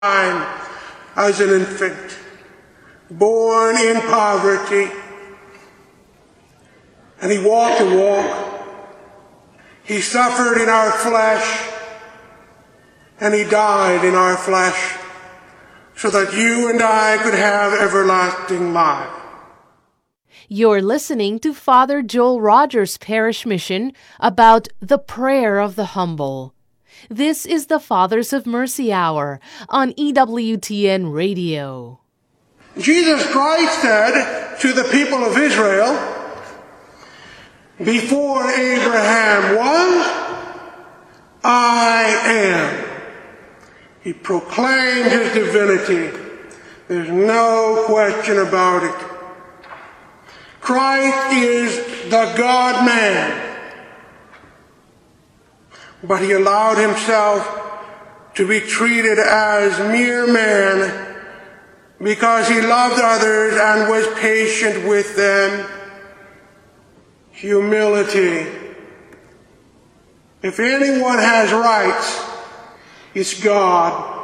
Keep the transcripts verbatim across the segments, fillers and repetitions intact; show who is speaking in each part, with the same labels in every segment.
Speaker 1: as an infant, born in poverty, and he walked the walk. He suffered in our flesh, and he died in our flesh, so that you and I could have everlasting life.
Speaker 2: You're listening to Father Joel Rogers' Parish Mission about the prayer of the humble. This is the Fathers of Mercy Hour on E W T N Radio.
Speaker 1: Jesus Christ said to the people of Israel, before Abraham was, I am. He proclaimed his divinity. There's no question about it. Christ is the God-man. But he allowed himself to be treated as mere man because he loved others and was patient with them. Humility. If anyone has rights, it's God.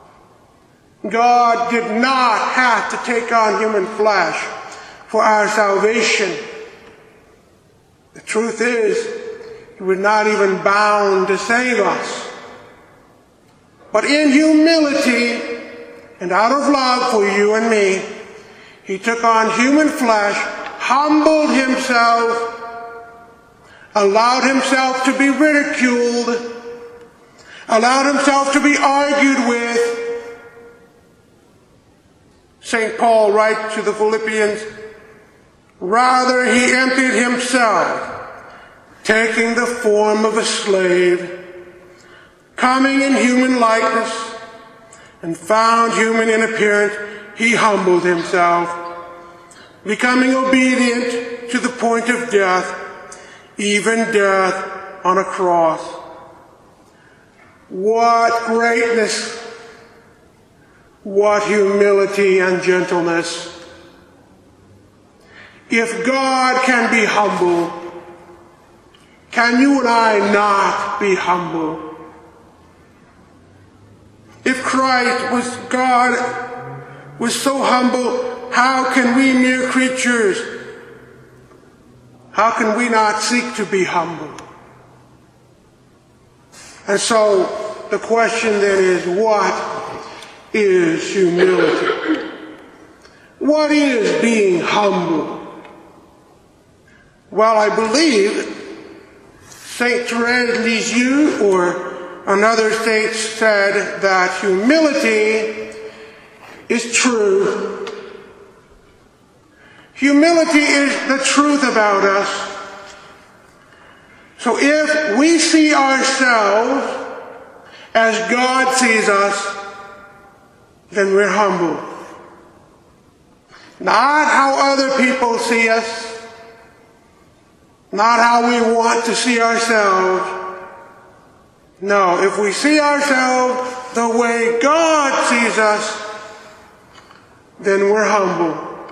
Speaker 1: God did not have to take on human flesh for our salvation. The truth is, he was not even bound to save us. But in humility and out of love for you and me, he took on human flesh, humbled himself, allowed himself to be ridiculed, allowed himself to be argued with. Saint Paul writes to the Philippians, rather he emptied himself, taking the form of a slave, coming in human likeness, and found human in appearance, he humbled himself, becoming obedient to the point of death, even death on a cross. What greatness, what humility and gentleness. If God can be humble, can you and I not be humble? If Christ was God, was so humble, how can we mere creatures, how can we not seek to be humble? And so the question then is, what is humility? What is being humble? Well, I believe Saint Therese Lisieux or another saint said that humility is truth. Humility is the truth about us. So if we see ourselves as God sees us, then we're humble. Not how other people see us, not how we want to see ourselves. No, if we see ourselves the way God sees us, then we're humble.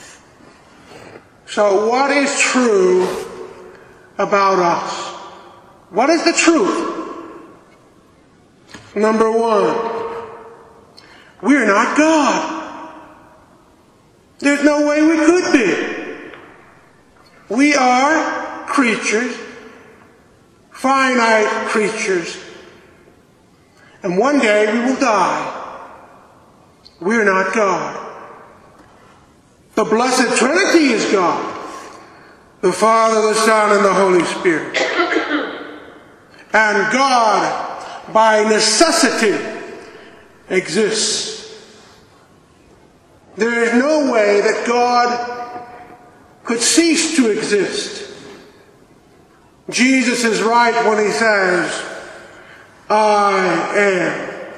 Speaker 1: So what is true about us? What is the truth? Number one, we're not God. There's no way we could be. We are creatures, finite creatures. And one day we will die. We're not God. The Blessed Trinity is God. The Father, the Son, and the Holy Spirit. And God, by necessity, exists. There is no way that God could cease to exist. Jesus is right when he says, I am.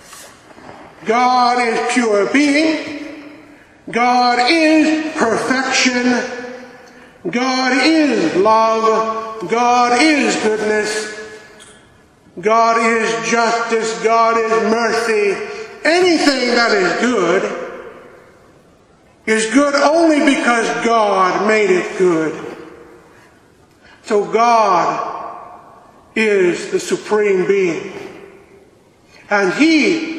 Speaker 1: God is pure being. God is perfection. God is love. God is goodness. God is justice. God is mercy. Anything that is good is good only because God made it good. So God is the supreme being. And he